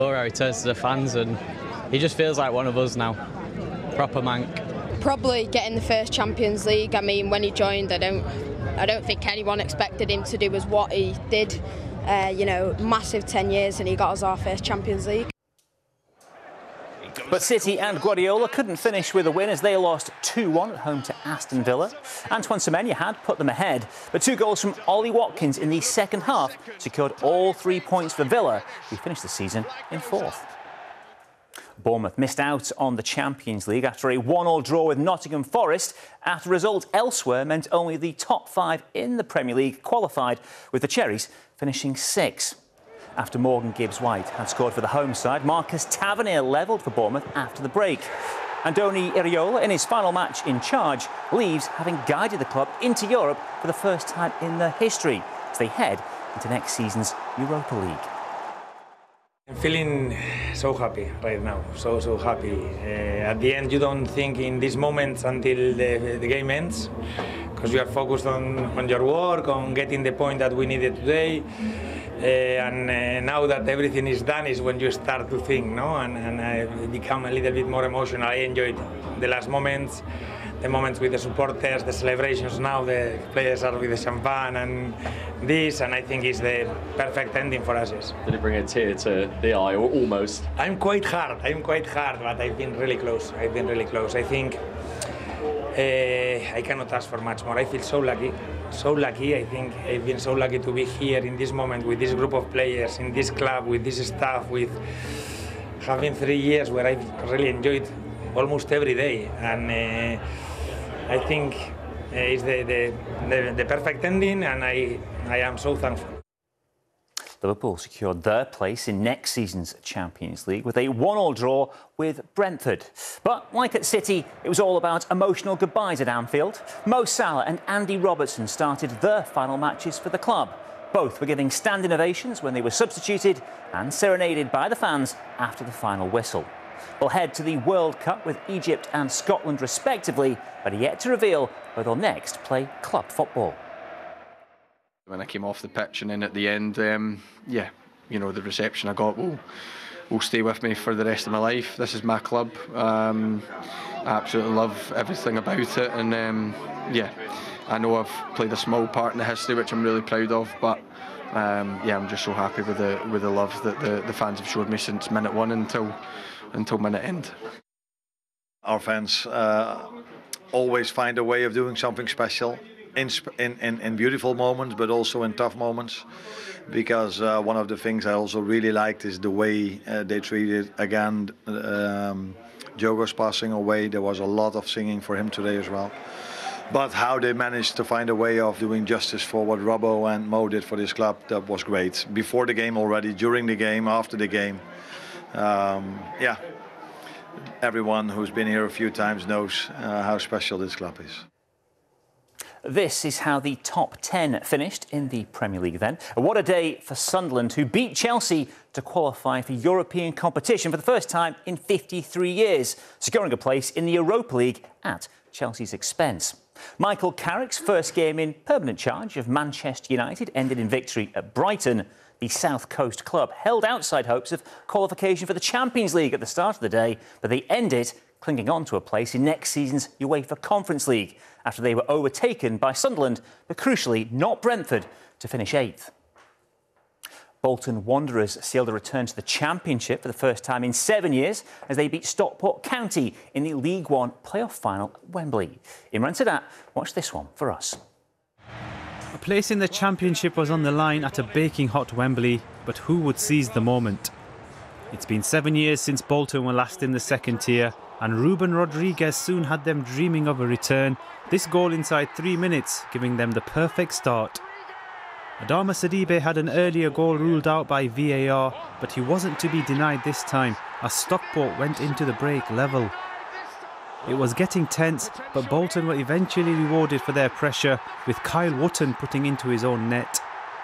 How he turns to the fans and he just feels like one of us now. Proper Manc. Probably getting the first Champions League. I mean, when he joined, I don't think anyone expected him to do as what he did. You know, massive 10 years and he got us our first Champions League. But City and Guardiola couldn't finish with a win as they lost 2-1 at home to Aston Villa. Antoine Semenyo had put them ahead, but 2 goals from Ollie Watkins in the second half secured all 3 points for Villa, who finished the season in 4th. Bournemouth missed out on the Champions League after a 1-1 draw with Nottingham Forest, after results elsewhere meant only the top 5 in the Premier League qualified, with the Cherries finishing 6th. After Morgan Gibbs-White had scored for the home side, Marcus Tavernier levelled for Bournemouth after the break. Andoni Iraola, in his final match in charge, leaves having guided the club into Europe for the first time in their history as they head into next season's Europa League. I'm feeling so happy right now, so happy. At the end, you don't think in these moments until the game ends, because you are focused on your work, on getting the point that we needed today. And now that everything is done is when you start to think, no? And I become a little bit more emotional. I enjoyed the last moments, the moments with the supporters, the celebrations now, the players are with the champagne and this, and I think it's the perfect ending for us. Yes. Did it bring a tear to the eye, or almost? I'm quite hard, but I've been really close. I think I cannot ask for much more. I feel so lucky. I think I've been so lucky to be here in this moment with this group of players, in this club, with this staff, with having 3 years where I've really enjoyed almost every day. And I think it's the perfect ending, and I am so thankful. Liverpool secured their place in next season's Champions League with a 1-1 draw with Brentford. But like at City, it was all about emotional goodbyes at Anfield. Mo Salah and Andy Robertson started their final matches for the club. Both were giving standing ovations when they were substituted and serenaded by the fans after the final whistle. We'll head to the World Cup with Egypt and Scotland respectively, but are yet to reveal where they'll next play club football. When I came off the pitch and then at the end, yeah, you know, the reception I got will stay with me for the rest of my life. This is my club. I absolutely love everything about it, and yeah, I know I've played a small part in the history, which I'm really proud of, but yeah, I'm just so happy with the love that the fans have showed me since minute 1 until minute end. Our fans always find a way of doing something special. In beautiful moments, but also in tough moments, because one of the things I also really liked is the way they treated again Diogo's passing away. There was a lot of singing for him today as well, but how they managed to find a way of doing justice for what Robbo and Mo did for this club, that was great. Before the game already, during the game, after the game, yeah, everyone who's been here a few times knows how special this club is. This is how the top 10 finished in the Premier League then. What a day for Sunderland, who beat Chelsea to qualify for European competition for the first time in 53 years, securing a place in the Europa League at Chelsea's expense. Michael Carrick's first game in permanent charge of Manchester United ended in victory at Brighton. The South Coast club held outside hopes of qualification for the Champions League at the start of the day, but they ended clinging on to a place in next season's UEFA Conference League after they were overtaken by Sunderland, but crucially not Brentford, to finish 8th. Bolton Wanderers sealed a return to the Championship for the first time in 7 years as they beat Stockport County in the League One playoff final at Wembley. Imran Sadat watched this one for us. A place in the Championship was on the line at a baking hot Wembley, but who would seize the moment? It's been 7 years since Bolton were last in the second tier, and Ruben Rodriguez soon had them dreaming of a return, this goal inside 3 minutes giving them the perfect start. Adama Sidibe had an earlier goal ruled out by VAR, but he wasn't to be denied this time as Stockport went into the break level. It was getting tense, but Bolton were eventually rewarded for their pressure, with Kyle Wootton putting into his own net.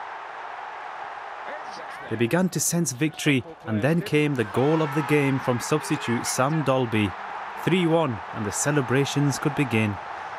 They began to sense victory, and then came the goal of the game from substitute Sam Dolby. 3-1, and the celebrations could begin.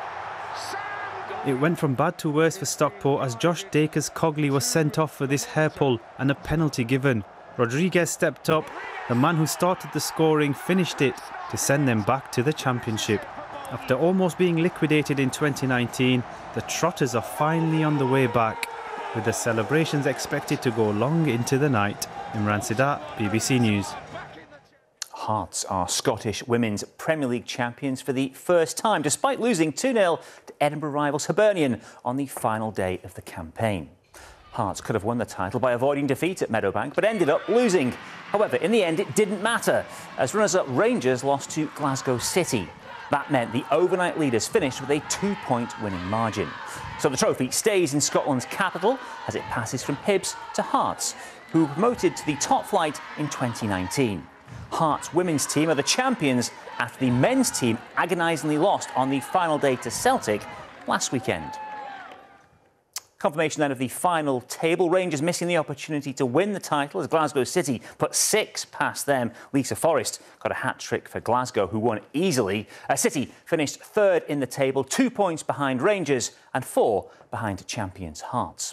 It went from bad to worse for Stockport as Josh Dacres-Cogley was sent off for this hair pull and a penalty given. Rodriguez stepped up. The man who started the scoring finished it to send them back to the championship. After almost being liquidated in 2019, the Trotters are finally on the way back, with the celebrations expected to go long into the night. Imran Sidat, BBC News. Hearts are Scottish Women's Premier League champions for the first time, despite losing 2-0 to Edinburgh rivals Hibernian on the final day of the campaign. Hearts could have won the title by avoiding defeat at Meadowbank, but ended up losing. However, in the end, it didn't matter, as runners-up Rangers lost to Glasgow City. That meant the overnight leaders finished with a 2-point winning margin. So the trophy stays in Scotland's capital as it passes from Hibs to Hearts, who were promoted to the top flight in 2019. Hearts' women's team are the champions after the men's team agonisingly lost on the final day to Celtic last weekend. Confirmation then of the final table. Rangers missing the opportunity to win the title as Glasgow City put 6 past them. Lisa Forrest got a hat-trick for Glasgow, who won easily. City finished third in the table, 2 points behind Rangers and 4 behind champions Hearts.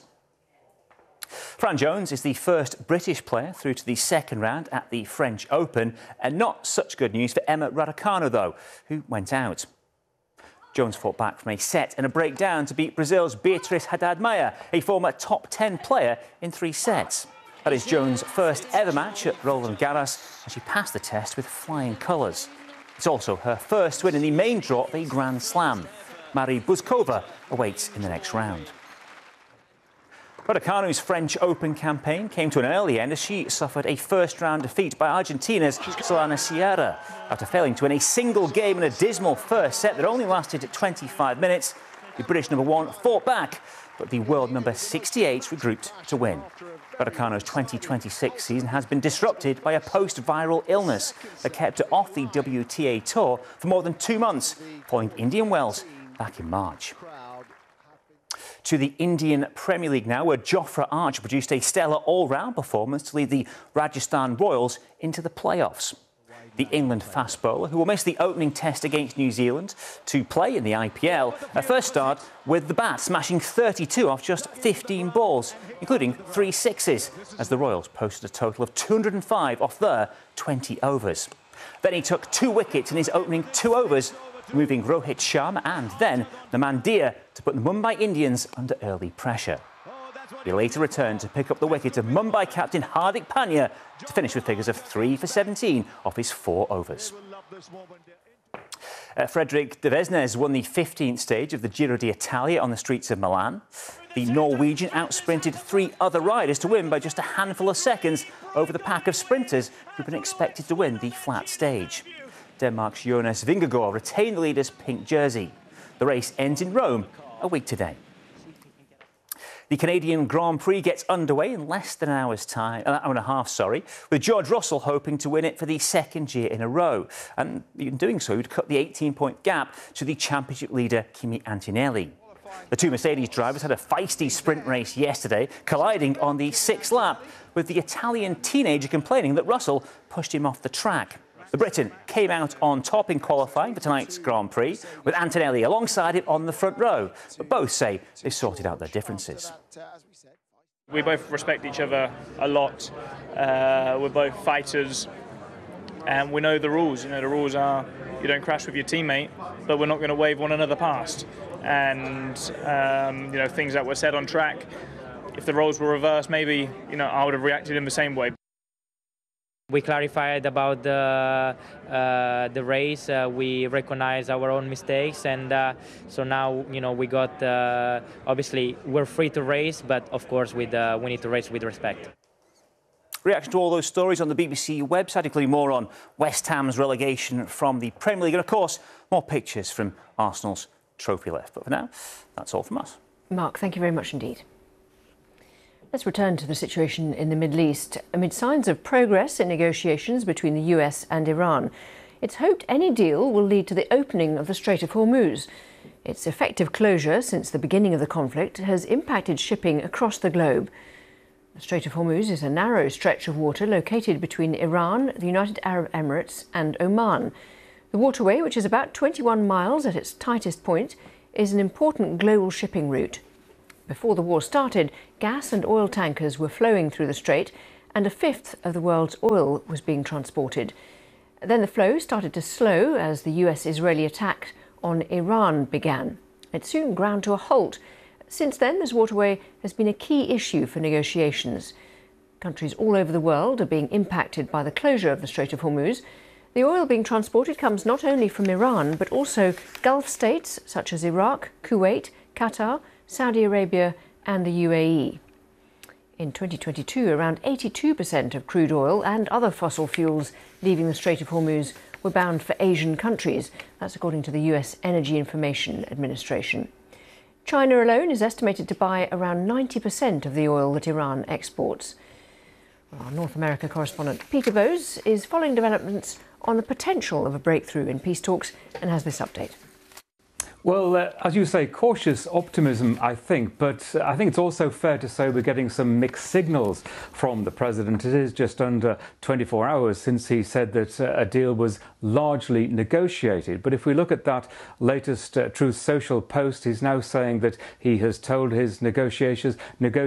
Fran Jones is the first British player through to the second round at the French Open, and not such good news for Emma Raducanu, though, who went out. Jones fought back from a set and a breakdown to beat Brazil's Beatriz Haddad-Maia, a former top 10 player, in 3 sets. That is Jones' first ever match at Roland Garros, and she passed the test with flying colours. It's also her first win in the main draw of a Grand Slam. Marie Buzkova awaits in the next round. Raducanu's French Open campaign came to an early end as she suffered a first-round defeat by Argentina's Solana Sierra. After failing to win a single game in a dismal first set that only lasted 25 minutes, the British number 1 fought back, but the world number 68 regrouped to win. Raducanu's 2026 season has been disrupted by a post-viral illness that kept her off the WTA Tour for more than 2 months, following Indian Wells back in March. To the Indian Premier League now, where Jofra Archer produced a stellar all-round performance to lead the Rajasthan Royals into the playoffs. The England fast bowler, who will miss the opening test against New Zealand to play in the IPL, first started with the bat, smashing 32 off just 15 balls, including 3 sixes, as the Royals posted a total of 205 off their 20 overs. Then he took 2 wickets in his opening 2 overs, moving Rohit Sharma and then Naman Dia to put the Mumbai Indians under early pressure. He later returned to pick up the wicket of Mumbai captain Hardik Pandya to finish with figures of 3 for 17 off his 4 overs. Fredrik Devesnes won the 15th stage of the Giro d'Italia on the streets of Milan. The Norwegian outsprinted 3 other riders to win by just a handful of seconds over the pack of sprinters who've been expected to win the flat stage. Denmark's Jonas Vingegaard retained the leader's pink jersey. The race ends in Rome a week today. The Canadian Grand Prix gets underway in less than an hour and a half, with George Russell hoping to win it for the 2nd year in a row. And in doing so, he'd cut the 18-point gap to the championship leader Kimi Antonelli. The 2 Mercedes drivers had a feisty sprint race yesterday, colliding on the 6th lap, with the Italian teenager complaining that Russell pushed him off the track. The Briton came out on top in qualifying for tonight's Grand Prix, with Antonelli alongside him on the front row. But both say they've sorted out their differences. We both respect each other a lot. We're both fighters, and we know the rules. You know, the rules are you don't crash with your teammate, but we're not going to wave one another past. And you know, things that were said on track, if the roles were reversed, maybe I would have reacted in the same way. We clarified about the race. We recognized our own mistakes, and so now we got. Obviously, we're free to race, but of course, we need to race with respect. Reaction to all those stories on the BBC website, including more on West Ham's relegation from the Premier League, and of course, more pictures from Arsenal's trophy left. But for now, that's all from us. Mark, thank you very much indeed. Let's return to the situation in the Middle East. Amid signs of progress in negotiations between the US and Iran, it's hoped any deal will lead to the opening of the Strait of Hormuz. Its effective closure since the beginning of the conflict has impacted shipping across the globe. The Strait of Hormuz is a narrow stretch of water located between Iran, the United Arab Emirates and Oman. The waterway, which is about 21 miles at its tightest point, is an important global shipping route. Before the war started, gas and oil tankers were flowing through the strait, and a fifth of the world's oil was being transported. Then the flow started to slow as the US-Israeli attack on Iran began. It soon ground to a halt. Since then, this waterway has been a key issue for negotiations. Countries all over the world are being impacted by the closure of the Strait of Hormuz. The oil being transported comes not only from Iran, but also Gulf states such as Iraq, Kuwait, Qatar, Saudi Arabia and the UAE. In 2022, around 82% of crude oil and other fossil fuels leaving the Strait of Hormuz were bound for Asian countries. That's according to the US Energy Information Administration. China alone is estimated to buy around 90% of the oil that Iran exports. Our North America correspondent Peter Bowes is following developments on the potential of a breakthrough in peace talks and has this update. Well, as you say, cautious optimism, I think, but I think it's also fair to say we're getting some mixed signals from the president. It is just under 24 hours since he said that a deal was largely negotiated. But if we look at that latest Truth Social post, he's now saying that he has told his negotiators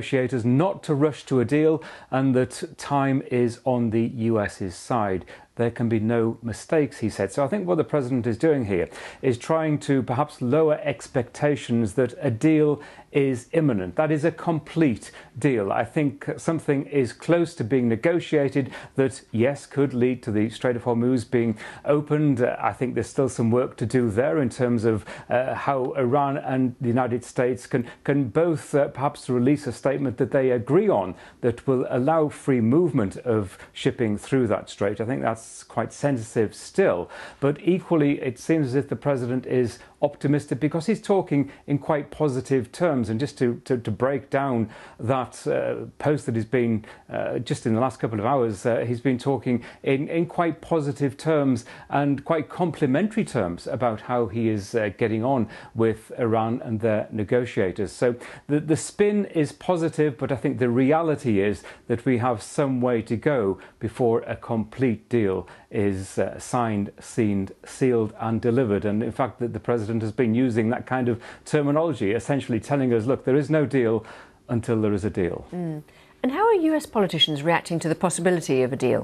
not to rush to a deal and that time is on the US's side. There can be no mistakes, he said. So I think what the president is doing here is trying to perhaps lower expectations that a deal is imminent. That is a complete deal. I think something is close to being negotiated that, yes, could lead to the Strait of Hormuz being opened. I think there's still some work to do there in terms of how Iran and the United States can both perhaps release a statement that they agree on that will allow free movement of shipping through that strait. I think that's quite sensitive still. But equally, it seems as if the president is optimistic because he's talking in quite positive terms. And just to break down that post that he's been just in the last couple of hours, he's been talking in quite positive terms and quite complimentary terms about how he is getting on with Iran and their negotiators. So the spin is positive, but I think the reality is that we have some way to go before a complete deal is signed, sealed and delivered. And in fact, the president has been using that kind of terminology, essentially telling us, look, there is no deal until there is a deal. And how are US politicians reacting to the possibility of a deal?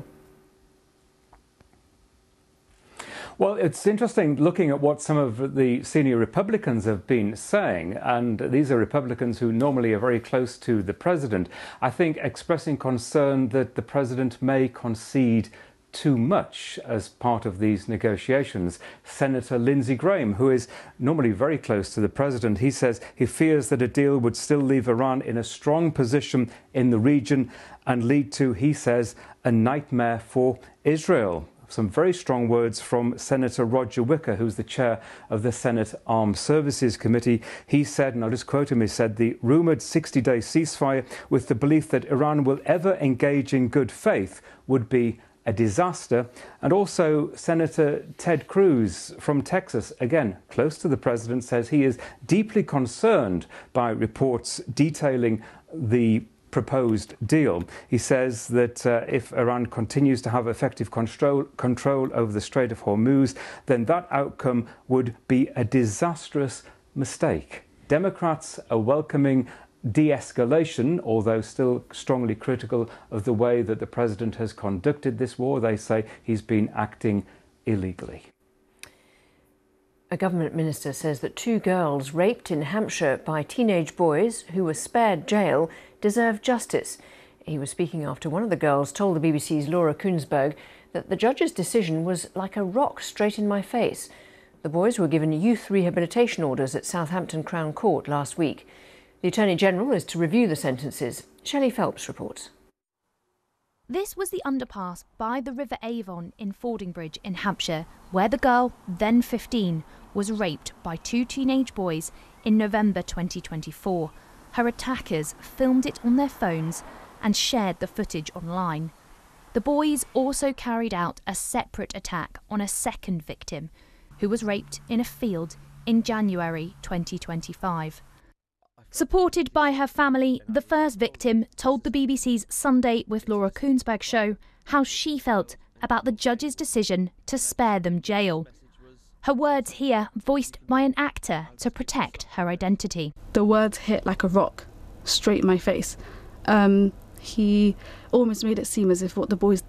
Well, it's interesting looking at what some of the senior Republicans have been saying, and these are Republicans who normally are very close to the president, I think expressing concern that the president may concede too much as part of these negotiations. Senator Lindsey Graham, who is normally very close to the president, he says he fears that a deal would still leave Iran in a strong position in the region and lead to, he says, a nightmare for Israel. Some very strong words from Senator Roger Wicker, who's the chair of the Senate Armed Services Committee. He said, and I'll just quote him, he said, the rumoured 60-day ceasefire with the belief that Iran will ever engage in good faith would be a disaster. And also Senator Ted Cruz from Texas, again, close to the president, says he is deeply concerned by reports detailing the proposed deal. He says that if Iran continues to have effective control over the Strait of Hormuz, then that outcome would be a disastrous mistake. Democrats are welcoming de-escalation, although still strongly critical of the way that the president has conducted this war. They say he's been acting illegally. A government minister says that 2 girls raped in Hampshire by teenage boys who were spared jail deserve justice. He was speaking after one of the girls told the BBC's Laura Kuenssberg that the judge's decision was like a rock straight in my face. The boys were given youth rehabilitation orders at Southampton Crown Court last week. The Attorney-General is to review the sentences. Shelley Phelps reports. This was the underpass by the River Avon in Fordingbridge in Hampshire, where the girl, then 15, was raped by 2 teenage boys in November 2024. Her attackers filmed it on their phones and shared the footage online. The boys also carried out a separate attack on a second victim, who was raped in a field in January 2025. Supported by her family, the first victim told the BBC's Sunday with Laura Kuenssberg show how she felt about the judge's decision to spare them jail. Her words here voiced by an actor to protect her identity. The words hit like a rock, straight in my face. he almost made it seem as if what the boys